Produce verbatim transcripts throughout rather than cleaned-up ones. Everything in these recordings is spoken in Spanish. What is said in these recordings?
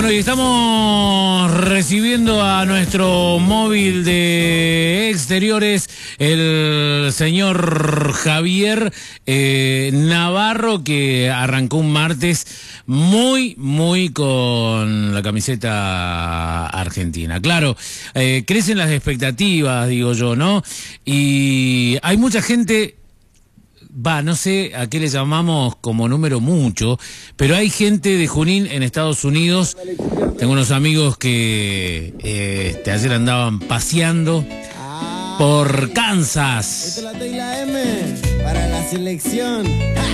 Bueno, y estamos recibiendo a nuestro móvil de exteriores, el señor Javier eh, Navarro, que arrancó un martes muy, muy con la camiseta argentina. Claro, eh, crecen las expectativas, digo yo, ¿no? Y hay mucha gente... Va, no sé a qué le llamamos como número mucho, pero hay gente de Junín en Estados Unidos. Tengo unos amigos que eh, este, ayer andaban paseando por Kansas. Esta es la M para la selección.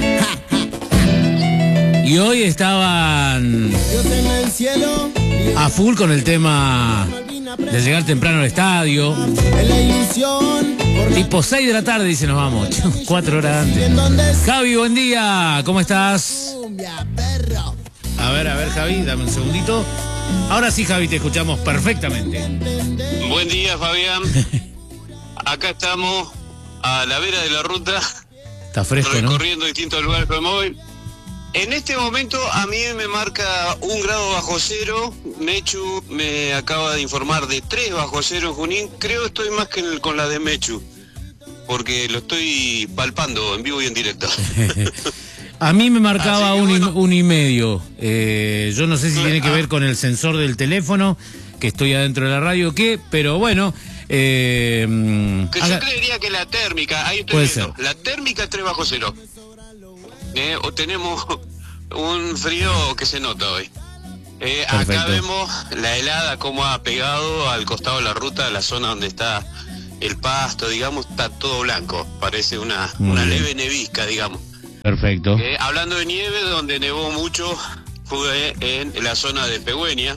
Y hoy estaban Dios en el cielo, a full con el tema de llegar temprano al estadio. en la ilusión. Tipo seis de la tarde, dice, nos vamos. Cuatro horas antes. Javi, buen día. ¿Cómo estás? A ver, a ver, Javi, dame un segundito. Ahora sí, Javi, te escuchamos perfectamente. Buen día, Fabián. Acá estamos a la vera de la ruta. Está fresco, ¿no? Recorriendo distintos lugares con el móvil. En este momento a mí me marca un grado bajo cero. Mechu me acaba de informar de tres bajo cero en Junín. Creo que estoy más que en el, con la de Mechu, porque lo estoy palpando en vivo y en directo. A mí me marcaba que, un, bueno. y, un y medio. Eh, yo no sé si tiene que Ah. ver con el sensor del teléfono, que estoy adentro de la radio o qué, pero bueno. Eh, Que haga... yo creería que la térmica, ahí estoy Puede viendo, ser. la térmica es tres bajo cero. Eh, o tenemos un frío que se nota hoy. Eh, acá Perfecto. vemos la helada como ha pegado al costado de la ruta, la zona donde está el pasto, digamos, está todo blanco. Parece una, Muy una bien. leve nevisca, digamos. Perfecto. Eh, hablando de nieve, donde nevó mucho fue en la zona de Pegüeña,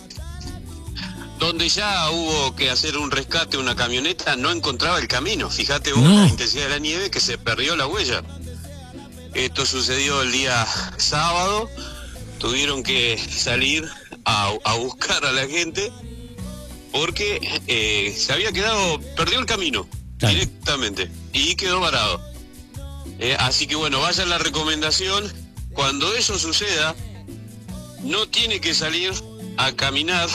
donde ya hubo que hacer un rescate. Una camioneta no encontraba el camino. Fíjate vos No. la intensidad de la nieve, que se perdió la huella. Esto sucedió el día sábado. Tuvieron que salir a, a buscar a la gente porque eh, se había quedado, perdió el camino Claro. directamente y quedó varado. Eh, así que bueno, vaya la recomendación. Cuando eso suceda, no tiene que salir a caminar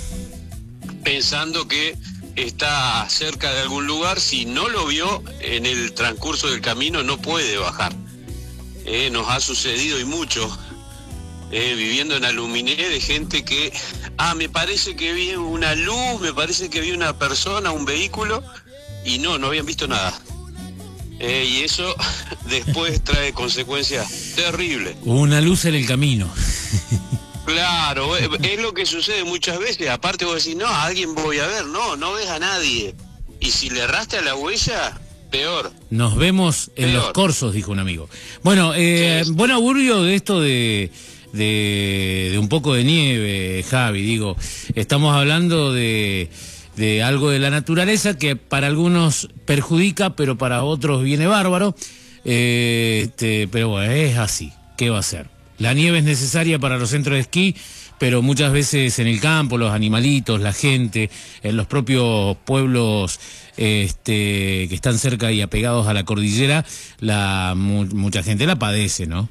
pensando que está cerca de algún lugar. Si no lo vio en el transcurso del camino, no puede bajar. Eh, nos ha sucedido y mucho, eh, viviendo en Aluminé, de gente que, ah, me parece que vi una luz, me parece que vi una persona, un vehículo, y no, no habían visto nada. Eh, y eso después trae consecuencias terribles. Una luz en el camino. Claro, eh, es lo que sucede muchas veces. Aparte vos decís, no, a alguien voy a ver, no, no ves a nadie. Y si le erraste a la huella, peor. Nos vemos en Peor. los corsos, dijo un amigo. Bueno, eh, Sí. buen augurio de esto de, de, de un poco de nieve, Javi. Digo, estamos hablando de, de algo de la naturaleza que para algunos perjudica, pero para otros viene bárbaro. Eh, este, pero bueno, es así. ¿Qué va a ser? La nieve es necesaria para los centros de esquí, pero muchas veces en el campo, los animalitos, la gente, en los propios pueblos este, que están cerca y apegados a la cordillera, la mu mucha gente la padece, ¿no?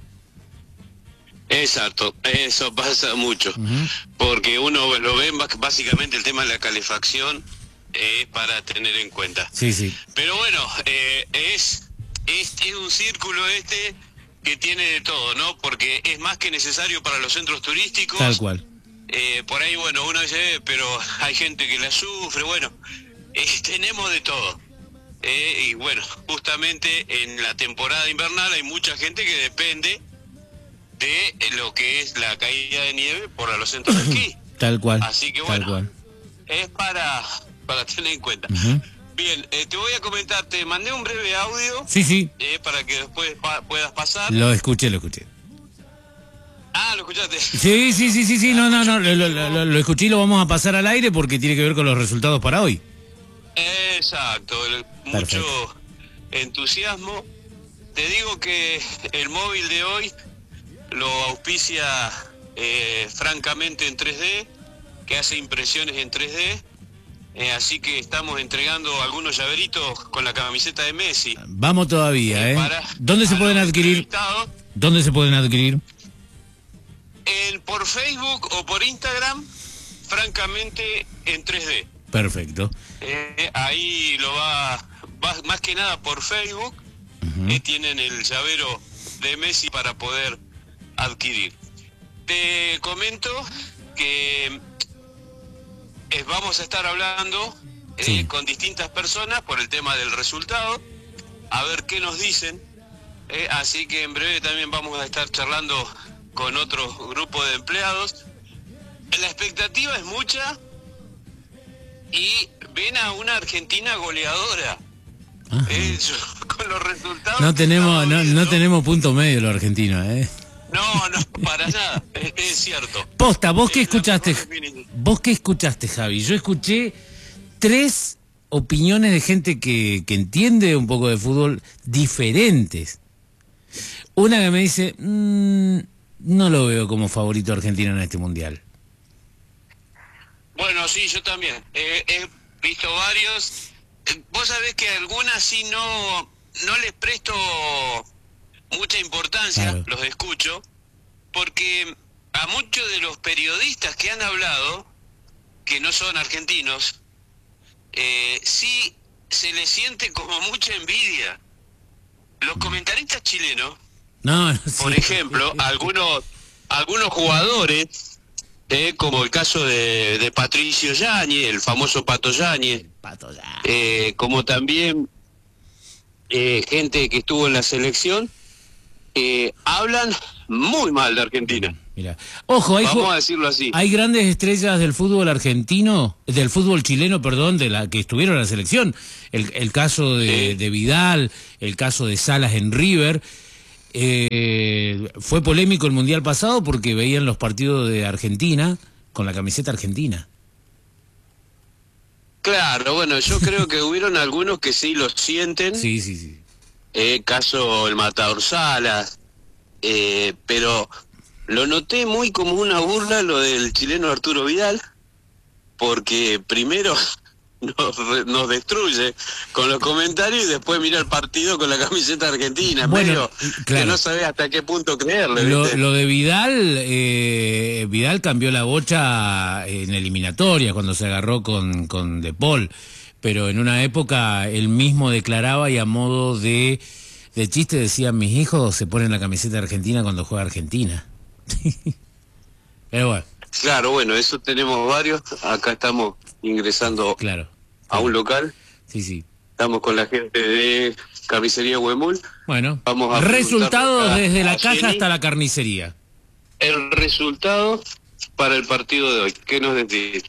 Exacto, eso pasa mucho. Uh-huh. Porque uno lo ve, básicamente el tema de la calefacción es para tener en cuenta. Sí, sí. Pero bueno, eh, es, es, es un círculo este que tiene de todo, ¿no? Porque es más que necesario para los centros turísticos. Tal cual. Eh, por ahí, bueno, uno dice, eh, pero hay gente que la sufre, bueno, eh, tenemos de todo. Eh, y bueno, justamente en la temporada invernal hay mucha gente que depende de lo que es la caída de nieve por los centros de esquí. Tal cual. Así que tal bueno, cual. es para, para tener en cuenta. Uh-huh. Bien, eh, te voy a comentar, te mandé un breve audio Sí, sí. eh, para que después pa puedas pasar. Lo escuché, lo escuché. Ah, ¿lo escuchaste? Sí, sí, sí, sí, sí. No, no, no. Lo, lo, lo, lo escuché y lo vamos a pasar al aire porque tiene que ver con los resultados para hoy. Exacto, el- Perfecto. mucho entusiasmo. Te digo que el móvil de hoy lo auspicia eh, francamente en tres D, que hace impresiones en tres D. Eh, así que estamos entregando algunos llaveritos con la camiseta de Messi. Vamos todavía, ¿eh? Para ¿Dónde se a pueden los adquirir? entrevistados. ¿Dónde se pueden adquirir? en, por Facebook o por Instagram, francamente en tres D. Perfecto. Eh, ahí lo va, va, más que nada por Facebook, uh-huh. eh, tienen el llavero de Messi para poder adquirir. Te comento que eh, vamos a estar hablando eh, sí. con distintas personas por el tema del resultado, a ver qué nos dicen, eh, así que en breve también vamos a estar charlando con otro grupo de empleados. La expectativa es mucha y ven a una Argentina goleadora. Eh, yo, con los resultados no tenemos no, no tenemos punto medio los argentinos, ¿eh? No, no, para nada, es, es cierto. Posta, ¿vos qué es escuchaste? ¿Vos qué escuchaste, Javi? Yo escuché tres opiniones de gente que, que entiende un poco de fútbol diferentes. Una que me dice, mmm, no lo veo como favorito argentino en este mundial. Bueno, sí, yo también. Eh, he visto varios. Eh, vos sabés que algunas sí no, no les presto mucha importancia, claro. Los escucho, porque a muchos de los periodistas que han hablado, que no son argentinos, eh, sí se les siente como mucha envidia. Los comentaristas chilenos, no, no, sí. por ejemplo, algunos, algunos jugadores, eh, como el caso de, de Patricio Yáñez, el famoso Pato Yáñez, Pato Yáñez. Eh, como también eh, gente que estuvo en la selección, eh, hablan muy mal de Argentina. Mira, ojo, hay, vamos a decirlo así. Hay grandes estrellas del fútbol argentino, del fútbol chileno, perdón, de la que estuvieron en la selección. El, el caso de, sí. de Vidal, el caso de Salas en River. Eh, fue polémico el mundial pasado porque veían los partidos de Argentina con la camiseta argentina. Claro, bueno, yo creo que hubieron algunos que sí lo sienten. Sí, sí, sí. Eh, caso el Matador Salas, eh, pero lo noté muy como una burla lo del chileno Arturo Vidal, porque primero nos, nos destruye con los comentarios y después mira el partido con la camiseta argentina, bueno, medio claro. que no sabe hasta qué punto creerle. Lo, lo de Vidal, eh, Vidal cambió la bocha en eliminatoria cuando se agarró con, con De Paul. Pero en una época él mismo declaraba y a modo de, de chiste decía, mis hijos se ponen la camiseta argentina cuando juega Argentina. Pero bueno. Claro, bueno, eso tenemos varios. Acá estamos ingresando claro, a un local. Sí, sí. Estamos con la gente de Carnicería Huemul. Bueno, vamos a resultados desde la caja hasta la carnicería. El resultado para el partido de hoy, ¿qué nos decís?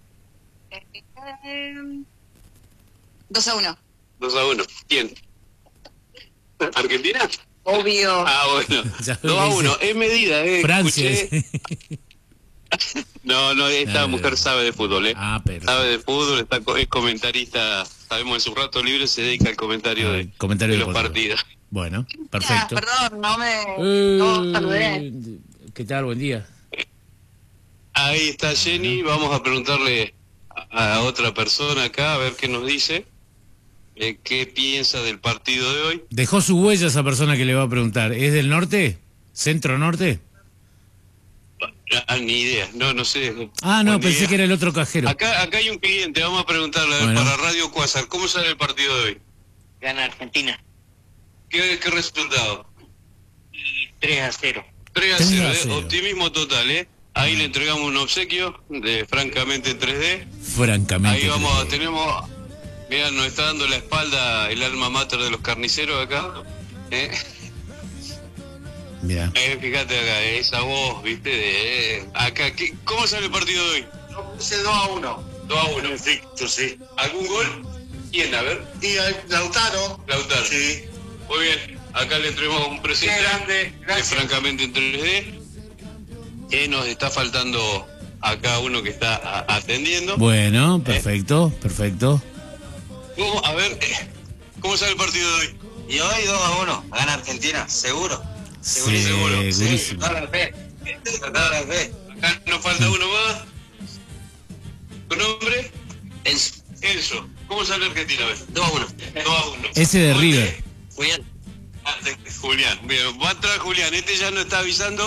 dos a uno. dos a uno. ¿Quién? ¿Argentina? Obvio. Ah, bueno. dos a uno. Es medida, ¿eh? Francia. Escuché... no, no, esta no, mujer no. sabe de fútbol, ¿eh? Ah, pero... Sabe de fútbol, está, es comentarista. Sabemos en su rato libre se dedica al comentario, ah, de, comentario de de los partidos. Bueno, perfecto. Ah, perdón, no me... Eh, no saludé. ¿Qué tal? Buen día. Ahí está Jenny. Vamos a preguntarle a, a otra persona acá, a ver qué nos dice. Eh, ¿Qué piensa del partido de hoy? Dejó su huella esa persona que le va a preguntar. ¿Es del norte? ¿Centro norte? Ah, ni idea, no, no sé. Ah, no, Buen pensé día. que era el otro cajero. Acá, acá hay un cliente, vamos a preguntarle a ver, bueno. para Radio Cuásar, ¿cómo sale el partido de hoy? Gana Argentina. ¿Qué, qué resultado? tres a cero. tres a cero, ¿eh? Optimismo total, ¿eh? Ahí le entregamos un obsequio de francamente en tres D. Francamente. Ahí vamos, a, tenemos, mirá, nos está dando la espalda el alma mater de los carniceros acá. ¿Eh? Mira. Eh, fíjate acá, esa voz, viste, de eh, acá, ¿qué, ¿cómo sale el partido de hoy? Yo puse dos a uno. dos a uno. Perfecto, sí. ¿Algún gol? ¿Quién? A ver. Y Lautaro. Lautaro. Sí. Muy bien, acá le entregamos un presente. Qué grande, gracias. Que francamente en tres D. Que nos está faltando acá uno que está a, atendiendo. Bueno, perfecto, eh. perfecto. ¿Cómo? A ver, eh, ¿cómo sale el partido de hoy? Y hoy dos a uno. Gana Argentina, seguro. Segurísimo. Sí, Segurísimo. Toda la fe. Toda la fe. Acá nos falta uno más. ¿Tu nombre? Enzo. Enzo. ¿Cómo sale Argentina? dos a uno. dos a uno. Ese de River. Julián. Ah, de, de Julián. Bien, va a entrar Julián. Este ya nos está avisando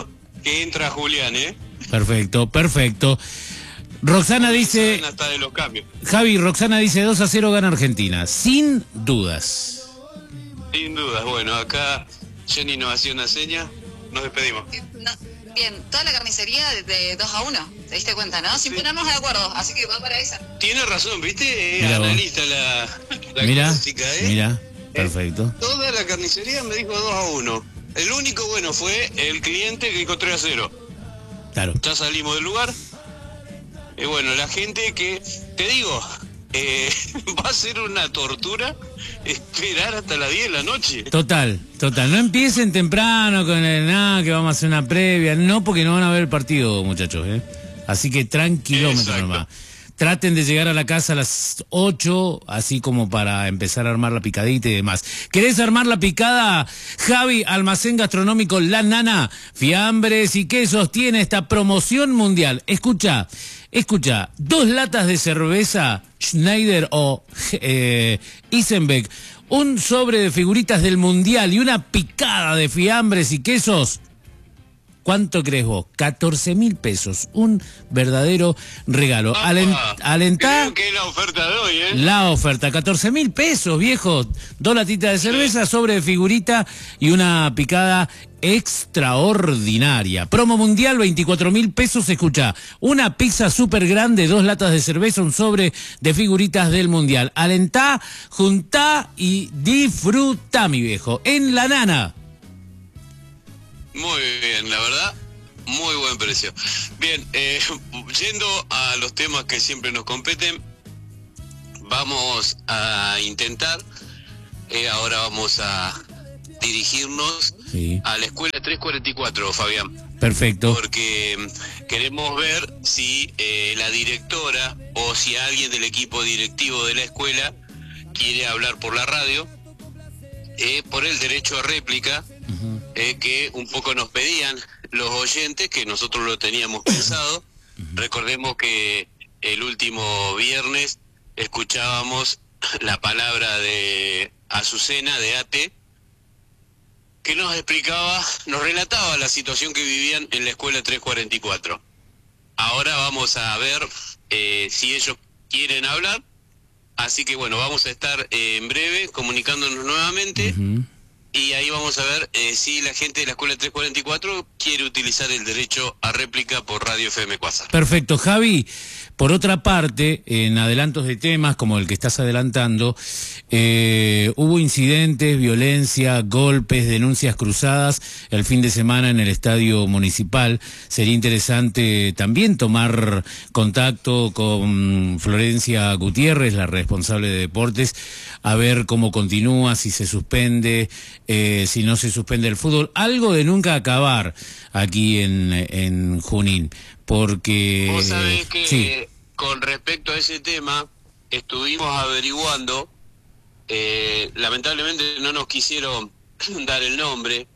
que entra Julián, ¿eh? Perfecto, perfecto. Roxana dice, Hasta de los cambios. Javi, Roxana dice dos a cero gana Argentina, sin dudas. Sin dudas. Bueno, acá Jenny nos hacía una seña. Nos despedimos. Eh, no, bien, toda la carnicería de, de dos a uno, ¿te diste cuenta, no? Sin ponernos de acuerdo, así que va para esa. Tiene razón, ¿viste? Eh, Mira vos. Analista la, la Mira, clásica, ¿eh? mira, perfecto. Toda la carnicería me dijo dos a uno. El único bueno fue el cliente que dijo tres a cero. Claro. Ya salimos del lugar. Y bueno, la gente que, te digo, eh, va a ser una tortura esperar hasta las diez de la noche. Total, total. No empiecen temprano con el nada que vamos a hacer una previa. No, porque no van a ver el partido, muchachos, ¿eh? Así que tranquilómetro Exacto. nomás. Traten de llegar a la casa a las ocho, así como para empezar a armar la picadita y demás. ¿Querés armar la picada? Javi, Almacén Gastronómico La Nana, fiambres y quesos, tiene esta promoción mundial. Escucha, escucha, dos latas de cerveza Schneider o eh, Isenbeck, un sobre de figuritas del mundial y una picada de fiambres y quesos. ¿Cuánto crees vos? catorce mil pesos. Un verdadero regalo. Alen- alentá Creo que es la oferta de hoy, ¿eh? la oferta. catorce mil pesos, viejo. Dos latitas de cerveza, sobre de figurita y una picada extraordinaria. Promo mundial, veinticuatro mil pesos. Escucha, una pizza súper grande, dos latas de cerveza, un sobre de figuritas del mundial. Alentá, juntá y disfrutá, mi viejo. En La Nana. Muy bien, la verdad, muy buen precio. Bien, eh, yendo a los temas que siempre nos competen, vamos a intentar, eh, ahora vamos a dirigirnos Sí. a la escuela trescientos cuarenta y cuatro, Fabián. Perfecto. Porque queremos ver si eh, la directora o si alguien del equipo directivo de la escuela quiere hablar por la radio, eh, por el derecho a réplica. Ujú. Eh, que un poco nos pedían los oyentes, que nosotros lo teníamos pensado. Recordemos que el último viernes escuchábamos la palabra de Azucena, de A T, que nos explicaba, nos relataba la situación que vivían en la escuela trescientos cuarenta y cuatro. Ahora vamos a ver eh, si ellos quieren hablar, así que bueno, vamos a estar eh, en breve comunicándonos nuevamente. Ujú. Y ahí vamos a ver eh, si la gente de la escuela trescientos cuarenta y cuatro quiere utilizar el derecho a réplica por Radio F M Cuásar. Perfecto, Javi. Por otra parte, en adelantos de temas como el que estás adelantando, eh, hubo incidentes, violencia, golpes, denuncias cruzadas el fin de semana en el estadio municipal. Sería interesante también tomar contacto con Florencia Gutiérrez, la responsable de deportes, a ver cómo continúa, si se suspende, eh, si no se suspende el fútbol. Algo de nunca acabar aquí en, en Junín. Porque... Vos sabés que sí. eh, con respecto a ese tema estuvimos averiguando, eh, lamentablemente no nos quisieron dar el nombre,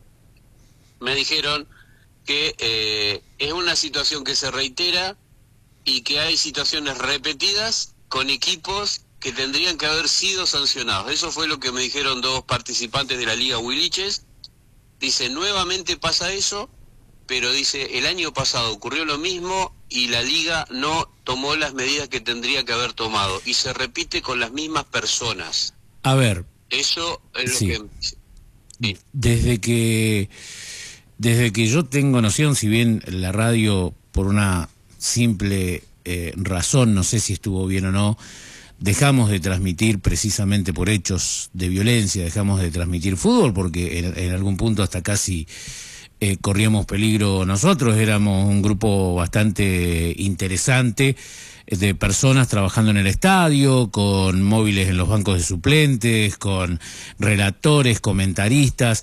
me dijeron que eh, es una situación que se reitera y que hay situaciones repetidas con equipos que tendrían que haber sido sancionados. Eso fue lo que me dijeron dos participantes de la Liga Huiliches. Dice, nuevamente pasa eso, pero dice, el año pasado ocurrió lo mismo y la Liga no tomó las medidas que tendría que haber tomado. Y se repite con las mismas personas. A ver, Eso es Sí. lo que... Sí. desde que desde que yo tengo noción, si bien la radio por una simple eh, razón, no sé si estuvo bien o no, dejamos de transmitir precisamente por hechos de violencia, dejamos de transmitir fútbol porque en, en algún punto hasta casi eh, corríamos peligro nosotros. Éramos un grupo bastante interesante de personas trabajando en el estadio, con móviles en los bancos de suplentes, con relatores, comentaristas,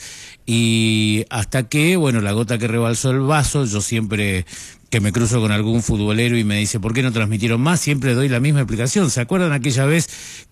y hasta que, bueno, la gota que rebalsó el vaso, yo siempre que me cruzo con algún futbolero y me dice, ¿por qué no transmitieron más? Siempre doy la misma explicación. ¿Se acuerdan aquella vez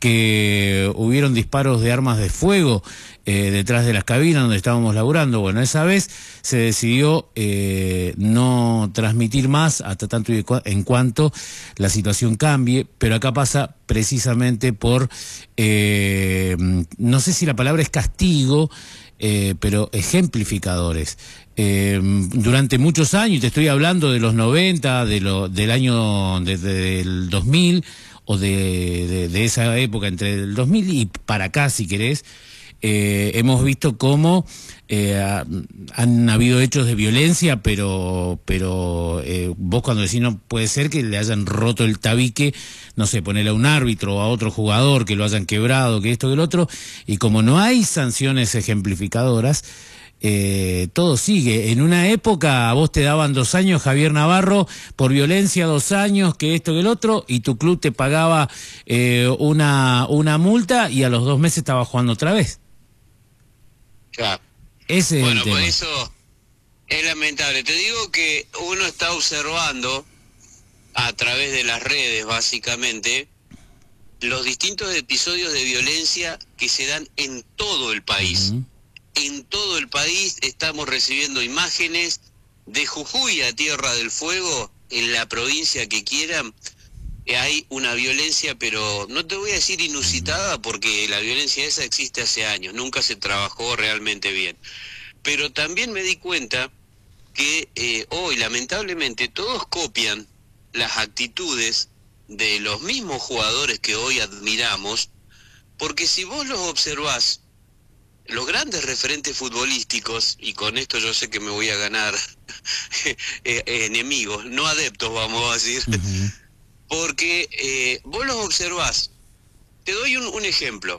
que hubieron disparos de armas de fuego eh, detrás de las cabinas donde estábamos laburando? Bueno, esa vez se decidió eh, no transmitir más hasta tanto y en cuanto la situación cambie, pero acá pasa precisamente por, eh, no sé si la palabra es castigo, eh, pero ejemplificadores. Eh, durante muchos años, y te estoy hablando de los noventa, de lo, del año, desde el dos mil, o de, de, de esa época, entre el dos mil y para acá, si querés, eh, hemos visto cómo eh, han habido hechos de violencia, pero pero eh, vos cuando decís no puede ser que le hayan roto el tabique, no sé, ponerle a un árbitro o a otro jugador, que lo hayan quebrado, que esto, que el otro, y como no hay sanciones ejemplificadoras, Eh, todo sigue. En una época a vos te daban dos años, Javier Navarro, por violencia, dos años, que esto, que el otro, y tu club te pagaba eh, una, una multa y a los dos meses estaba jugando otra vez. Claro. Ese es Bueno, el tema. pues eso es lamentable. Te digo que uno está observando a través de las redes, básicamente, los distintos episodios de violencia que se dan en todo el país. Uh-huh. En todo el país estamos recibiendo imágenes de Jujuy a Tierra del Fuego, en la provincia que quieran. Hay una violencia, pero no te voy a decir inusitada, porque la violencia esa existe hace años, nunca se trabajó realmente bien. Pero también me di cuenta que eh, hoy, lamentablemente, todos copian las actitudes de los mismos jugadores que hoy admiramos, porque si vos los observás, los grandes referentes futbolísticos, y con esto yo sé que me voy a ganar eh, enemigos, no adeptos, vamos a decir, uh-huh. porque eh, vos los observás. Te doy un, un ejemplo.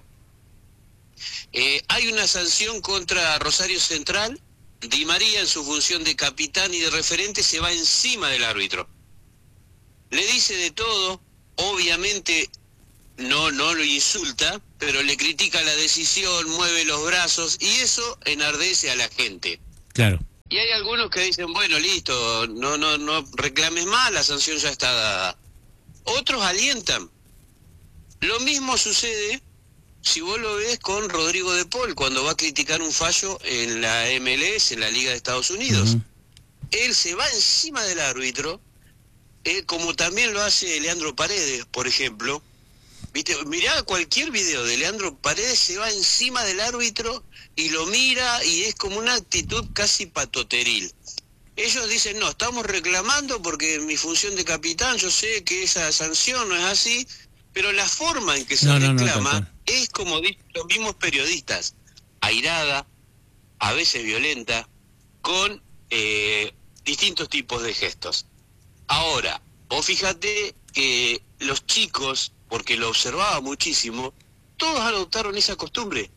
Eh, hay una sanción contra Rosario Central. Di María, en su función de capitán y de referente, se va encima del árbitro. Le dice de todo, obviamente no, no lo insulta, pero le critica la decisión, mueve los brazos, y eso enardece a la gente. Claro. Y hay algunos que dicen, bueno, listo, no, no, no reclames más, la sanción ya está dada. Otros alientan. Lo mismo sucede, si vos lo ves, con Rodrigo de Paul, cuando va a criticar un fallo en la M L S, en la Liga de Estados Unidos. Uh-huh. Él se va encima del árbitro, eh, como también lo hace Leandro Paredes, por ejemplo. ¿Viste? Mirá cualquier video de Leandro Paredes, se va encima del árbitro y lo mira, y es como una actitud casi patoteril. Ellos dicen, no, estamos reclamando porque en mi función de capitán yo sé que esa sanción no es así, pero la forma en que se no, reclama no, no, es como dicen los mismos periodistas, airada, a veces violenta, con eh, distintos tipos de gestos. Ahora, vos fíjate que los chicos, porque lo observaba muchísimo, todos adoptaron esa costumbre.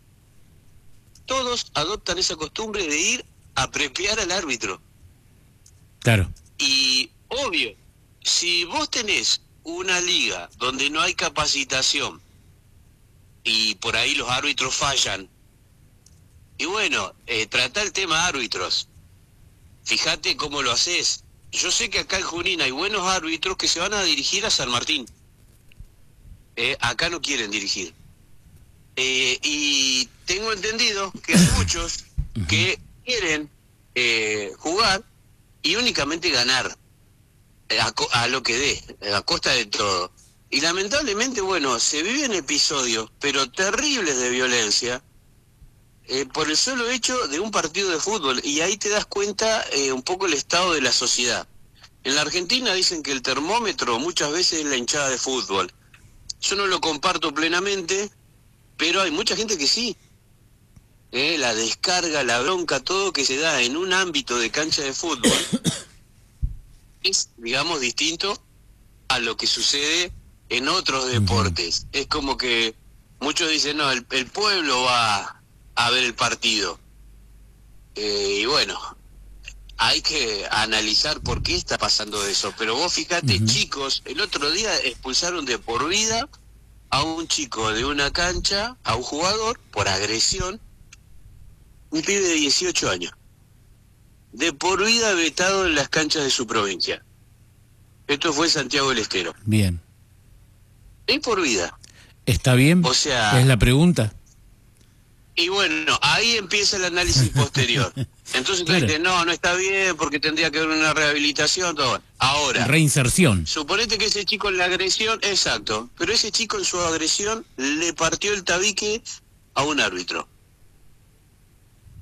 Todos adoptan esa costumbre de ir a prepear al árbitro. Claro. Y, obvio, si vos tenés una liga donde no hay capacitación y por ahí los árbitros fallan, y bueno, eh, trata el tema árbitros. Fíjate cómo lo haces. Yo sé que acá en Junín hay buenos árbitros que se van a dirigir a San Martín. Eh, acá no quieren dirigir. Eh, y tengo entendido que hay muchos que quieren eh, jugar y únicamente ganar eh, a, a lo que dé, a costa de todo. Y lamentablemente, bueno, se viven episodios, pero terribles de violencia, eh, por el solo hecho de un partido de fútbol. Y ahí te das cuenta eh, un poco el estado de la sociedad. En la Argentina dicen que el termómetro muchas veces es la hinchada de fútbol. Yo no lo comparto plenamente, pero hay mucha gente que sí. Eh, la descarga, la bronca, todo que se da en un ámbito de cancha de fútbol es, digamos, distinto a lo que sucede en otros deportes. Uh-huh. Es como que muchos dicen, no, el, el pueblo va a ver el partido. Eh, y bueno, hay que analizar por qué está pasando eso. Pero vos fíjate, uh-huh. chicos, el otro día expulsaron de por vida a un chico de una cancha, a un jugador, por agresión, un pibe de dieciocho años. De por vida vetado en las canchas de su provincia. Esto fue Santiago del Estero. Bien. Es por vida. ¿Está bien? O sea... es la pregunta. Y bueno, ahí empieza el análisis posterior. Entonces claro. tú dices, no, no está bien porque tendría que haber una rehabilitación, todo. Ahora, reinserción. Suponete que ese chico en la agresión, exacto, pero ese chico en su agresión le partió el tabique a un árbitro.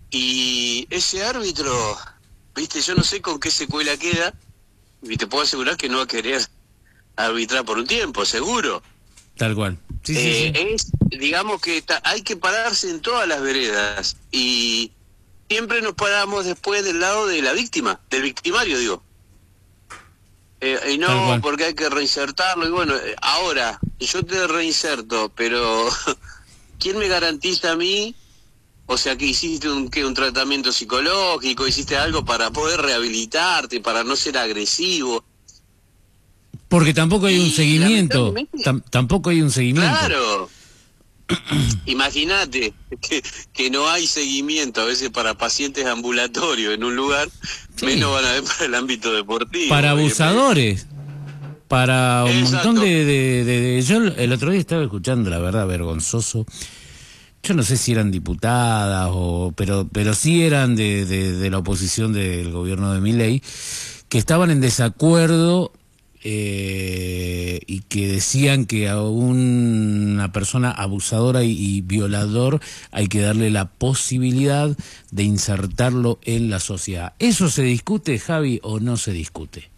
Y ese árbitro, viste, yo no sé con qué secuela queda, y te puedo asegurar que no va a querer arbitrar por un tiempo, seguro. Tal cual. Sí, sí, Eh, sí. Es, digamos que ta- hay que pararse en todas las veredas, y siempre nos paramos después del lado de la víctima, del victimario, digo. Eh, y Tal no, cual. porque hay que reinsertarlo, y bueno, eh, ahora, yo te reinserto, pero ¿quién me garantiza a mí? O sea, que hiciste un, ¿qué? Un tratamiento psicológico, hiciste algo para poder rehabilitarte, para no ser agresivo. Porque tampoco hay un Y, seguimiento. lamentablemente- Tam- tampoco hay un seguimiento. Claro. Imagínate que, que no hay seguimiento a veces para pacientes ambulatorios en un lugar, Sí. menos van a ver para el ámbito deportivo. Para Oye, abusadores. Para un Exacto. montón de, de, de- de- Yo el otro día estaba escuchando, la verdad, vergonzoso. Yo no sé si eran diputadas, o pero pero sí eran de, de, de la oposición del gobierno de Milei, que estaban en desacuerdo eh, y que decían que a una persona abusadora y, y violador hay que darle la posibilidad de insertarlo en la sociedad. ¿Eso se discute, Javi, o no se discute?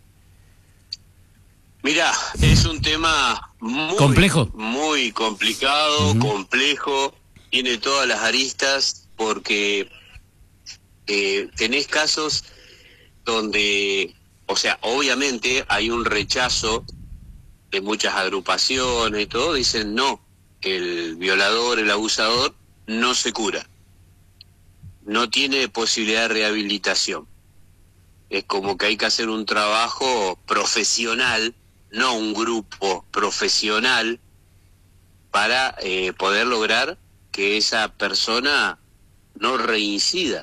Mira, es un tema muy ¿Complejo? muy complicado, Ujú. complejo, tiene todas las aristas, porque eh, tenés casos donde, o sea, obviamente hay un rechazo de muchas agrupaciones y todo, dicen no, el violador, el abusador no se cura, no tiene posibilidad de rehabilitación. Es como que hay que hacer un trabajo profesional, no un grupo profesional, para eh, poder lograr que esa persona no reincida.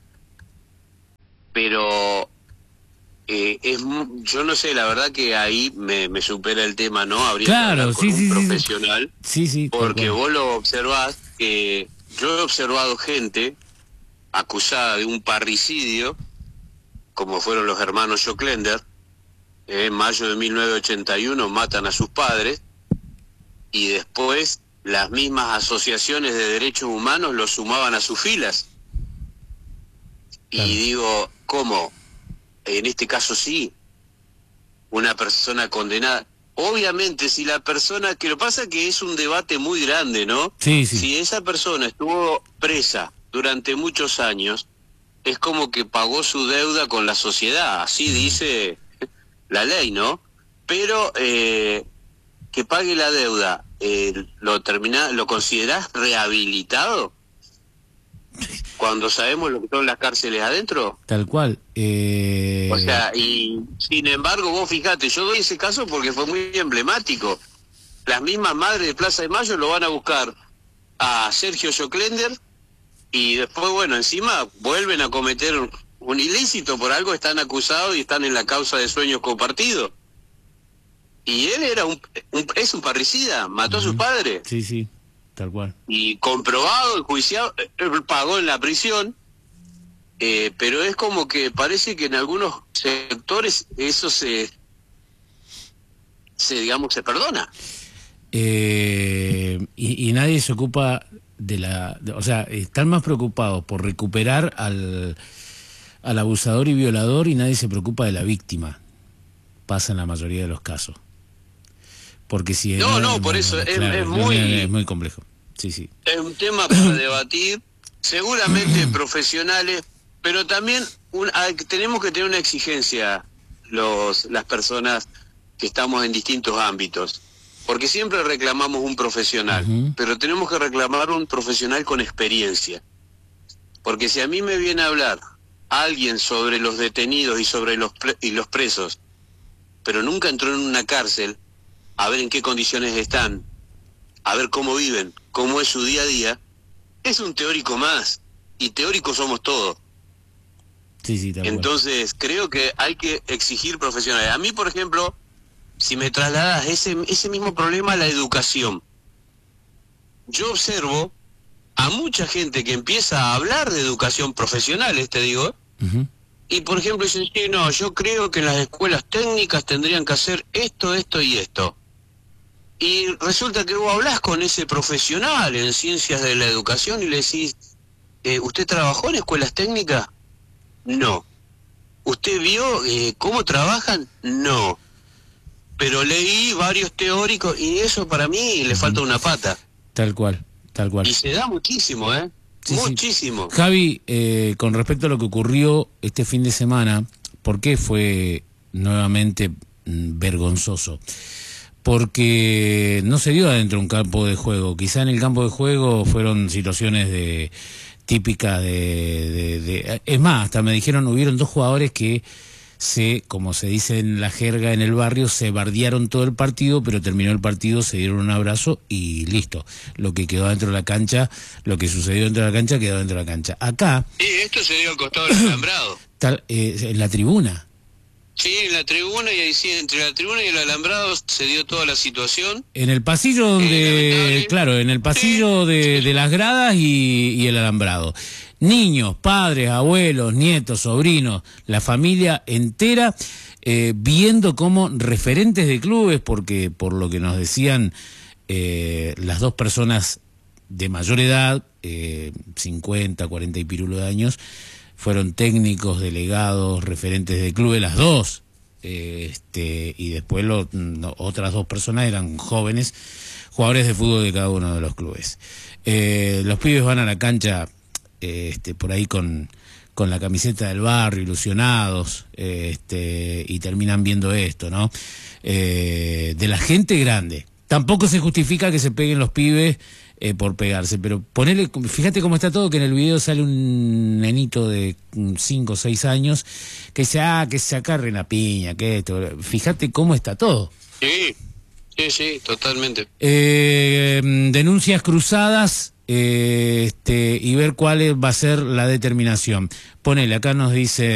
Pero eh, es mu- yo no sé, la verdad que ahí me, me supera el tema, ¿no? Habría Claro, que hablar con sí, un sí, sí, sí. profesional, Sí, sí. tal porque cual. vos lo observás, que yo he observado gente acusada de un parricidio, como fueron los hermanos Joclender. En mayo de mil novecientos ochenta y uno matan a sus padres, y después las mismas asociaciones de derechos humanos los sumaban a sus filas. Claro. Y digo, ¿cómo? En este caso sí, una persona condenada. Obviamente, si la persona, que lo pasa que es un debate muy grande, ¿no? Sí, sí. Si esa persona estuvo presa durante muchos años, es como que pagó su deuda con la sociedad, así dice la ley, ¿no? Pero eh, que pague la deuda, eh, ¿lo termina, lo considerás rehabilitado? Cuando sabemos lo que son las cárceles adentro. Tal cual. Eh... O sea, y sin embargo, vos fijate, yo doy ese caso porque fue muy emblemático. Las mismas madres de Plaza de Mayo lo van a buscar a Sergio Joclender, y después, bueno, encima vuelven a cometer un, un ilícito, por algo están acusados y están en la causa de sueños compartidos. Y él era un, un es un parricida, mató a sus padres, Sí, sí, tal cual. y comprobado, enjuiciado, él pagó en la prisión. Eh, pero es como que parece que en algunos sectores eso se, se digamos, se perdona. Eh, y, y nadie se ocupa de la... de- o sea, están más preocupados por recuperar al, al abusador y violador, y nadie se preocupa de la víctima. Pasa en la mayoría de los casos. Porque si... No, no, por eso, es- es muy- Es muy complejo. Sí, sí. Es un tema para debatir, seguramente profesionales, pero también un, hay- tenemos que tener una exigencia los las personas que estamos en distintos ámbitos, porque siempre reclamamos un profesional, Ujú. pero tenemos que reclamar un profesional con experiencia, porque si a mí me viene a hablar alguien sobre los detenidos y sobre los pre- y los presos, pero nunca entró en una cárcel a ver en qué condiciones están, a ver cómo viven, cómo es su día a día, es un teórico más, y teóricos somos todos. Sí, sí, tal cual. Entonces creo que hay que exigir profesionales. A mí, por ejemplo, si me trasladas ese, ese mismo problema a la educación, yo observo a mucha gente que empieza a hablar de educación profesional, te digo, Ujú. y por ejemplo dicen, sí, no, yo creo que en las escuelas técnicas tendrían que hacer esto, esto y esto. Y resulta que vos hablás con ese profesional en ciencias de la educación y le decís, eh, ¿usted trabajó en escuelas técnicas? No. ¿Usted vio eh, cómo trabajan? No. Pero leí varios teóricos y eso para mí le falta una pata. Tal cual, tal cual. Y se da muchísimo, ¿eh? Sí, muchísimo. Sí. Javi, eh, con respecto a lo que ocurrió este fin de semana, ¿por qué fue nuevamente mm, vergonzoso? Porque no se dio adentro de un campo de juego. Quizá en el campo de juego fueron situaciones de típicas de, de, de... Es más, hasta me dijeron, hubieron dos jugadores que se, como se dice en la jerga en el barrio, se bardearon todo el partido, pero terminó el partido, se dieron un abrazo y listo. Lo que quedó dentro de la cancha, lo que sucedió dentro de la cancha, quedó dentro de la cancha. Acá... Sí, esto se dio al costado del alambrado. Tal, eh, en la tribuna. Sí, en la tribuna, y ahí sí, entre la tribuna y el alambrado se dio toda la situación. En el pasillo donde, Eh, claro, en el pasillo de, de las gradas y, y el alambrado. Niños, padres, abuelos, nietos, sobrinos, la familia entera, eh, viendo cómo referentes de clubes, porque por lo que nos decían eh, las dos personas de mayor edad, eh, cincuenta, cuarenta y pirulo de años, fueron técnicos, delegados, referentes de clubes, las dos, eh, este, y después lo, no, otras dos personas eran jóvenes, jugadores de fútbol de cada uno de los clubes. Eh, los pibes van a la cancha eh, este, por ahí con, con la camiseta del barrio, ilusionados, eh, este, y terminan viendo esto, ¿no? Eh, de la gente grande. Tampoco se justifica que se peguen los pibes Eh, por pegarse, pero ponele, fíjate cómo está todo, que en el video sale un nenito de cinco o seis años que dice, ah, que se acarre la piña, que esto, fíjate cómo está todo. Sí, sí, sí, totalmente. Eh, denuncias cruzadas eh, este, y ver cuál va a ser la determinación. Ponele, acá nos dice...